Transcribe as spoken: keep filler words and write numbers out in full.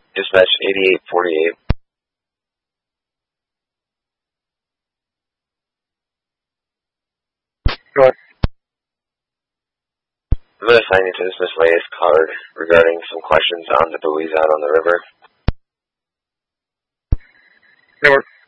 Dispatch eighty-eight forty-eight. Go ahead. I'm going to assign you to this miscellaneous card regarding some questions on the buoys out on the river. They work.